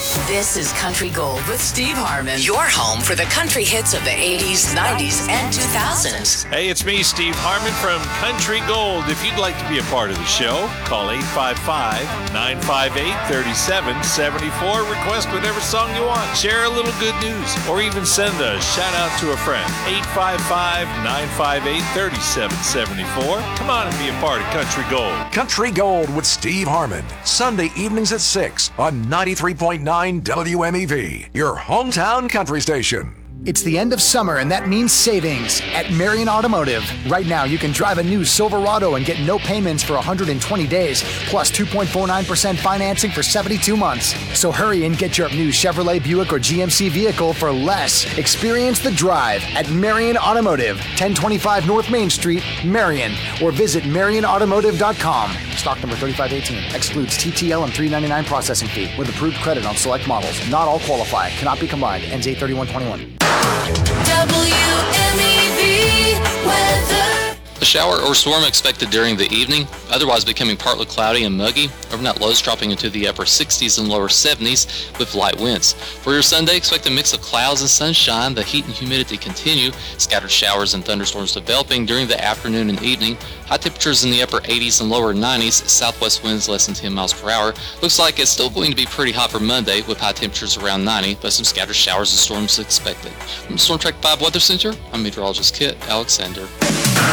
This is Country Gold with Steve Harmon, your home for the country hits of the 80s, 90s, and 2000s. Hey, it's me, Steve Harmon from Country Gold. If you'd like to be a part of the show, call 855-958-3774. Request whatever song you want. Share a little good news, or even send a shout out to a friend. 855-958-3774. Come on and be a part of Country Gold. Country Gold with Steve Harmon. Sunday evenings at 6 on 93.9 WMEV, your hometown country station. It's the end of summer, and that means savings at Marion Automotive. Right now, you can drive a new Silverado and get no payments for 120 days, plus 2.49% financing for 72 months. So hurry and get your new Chevrolet, Buick, or GMC vehicle for less. Experience the drive at Marion Automotive, 1025 North Main Street, Marion, or visit marionautomotive.com. Stock number 3518 excludes TTL and $3.99 processing fee with approved credit on select models. Not all qualify. Cannot be combined. Ends 8/31/21. WMEV weather. A shower or storm expected during the evening, otherwise becoming partly cloudy and muggy. Overnight lows dropping into the upper 60s and lower 70s with light winds. For your Sunday, expect a mix of clouds and sunshine. The heat and humidity continue. Scattered showers and thunderstorms developing during the afternoon and evening. High temperatures in the upper 80s and lower 90s. Southwest winds less than 10 miles per hour. Looks like it's still going to be pretty hot for Monday with high temperatures around 90, but some scattered showers and storms expected. From Storm Track 5 Weather Center, I'm meteorologist Kit Alexander.